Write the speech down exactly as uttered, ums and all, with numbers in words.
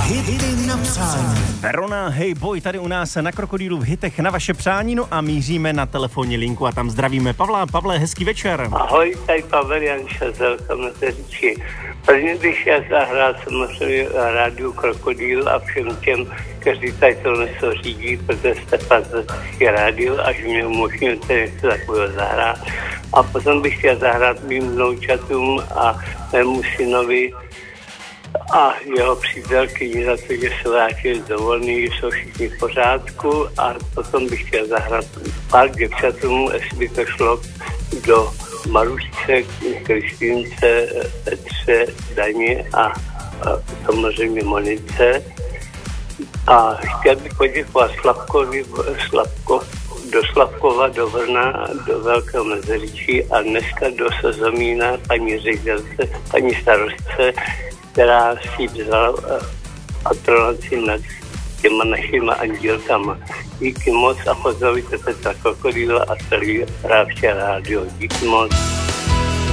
Hity na přání. Verona, hej boy, tady u nás na Krokodýlu v hitech na vaše přání, no a míříme na telefonní linku a tam zdravíme Pavla. Pavle, hezký večer. Ahoj, tady Pavel Janša z Velkomezeříčí. Prvně bych chtěl zahrát samozřejmě rádiu Krokodýl a všem těm, kteří tady to něco řídí, protože jste fantastický rádio, až mě umožňujete něco takového zahrát. A potom bych chtěl zahrát mým vnoučatům a mému synovi a jeho přítelkyni za to, že se vrátili z dovolený, jsou všichni v pořádku, a potom bych chtěl zahrát pár děvčatům, jestli by to šlo do Marušce, Kristýnce, Petře, Daně a, a samozřejmě Monice. A chtěl bych poděkovat Slavkovi, Slavko, do Slavkova, do Vrna, do Velkého Mezeříčí a dneska do Sezomína paní ředitelce, paní starostce, která si vzala patronaci nad těma našima andělkama. Díky moc a pozdravujte Petra Krokodýla a celý Rávče rádio. Díky moc.